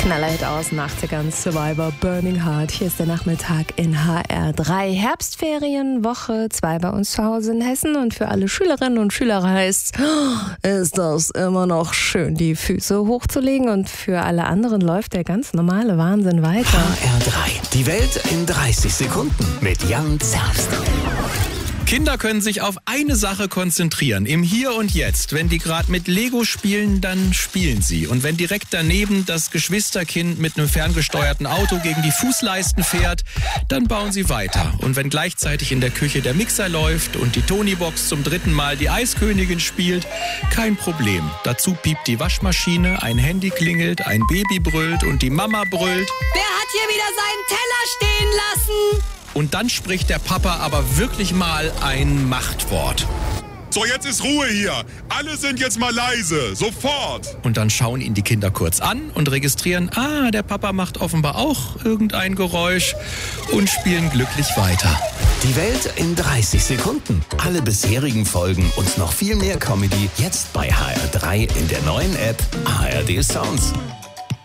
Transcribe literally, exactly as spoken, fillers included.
Knallerhit aus den achtzigern, Survivor, Burning Heart. Hier ist der Nachmittag in H R drei. Herbstferien, Woche zwei bei uns zu Hause in Hessen. Und für alle Schülerinnen und Schüler heißt, ist das immer noch schön, die Füße hochzulegen. Und für alle anderen läuft der ganz normale Wahnsinn weiter. H R drei, die Welt in dreißig Sekunden mit Jan Zerbst. Kinder können sich auf eine Sache konzentrieren, im Hier und Jetzt. Wenn die gerade mit Lego spielen, dann spielen sie. Und wenn direkt daneben das Geschwisterkind mit einem ferngesteuerten Auto gegen die Fußleisten fährt, dann bauen sie weiter. Und wenn gleichzeitig in der Küche der Mixer läuft und die Tonybox zum dritten Mal die Eiskönigin spielt, kein Problem. Dazu piept die Waschmaschine, ein Handy klingelt, ein Baby brüllt und die Mama brüllt. Wer hat hier wieder seinen Teller stehen lassen? Und dann spricht der Papa aber wirklich mal ein Machtwort. So, jetzt ist Ruhe hier. Alle sind jetzt mal leise. Sofort. Und dann schauen ihn die Kinder kurz an und registrieren, ah, der Papa macht offenbar auch irgendein Geräusch und spielen glücklich weiter. Die Welt in dreißig Sekunden. Alle bisherigen Folgen und noch viel mehr Comedy jetzt bei H R drei in der neuen App H R D Sounds.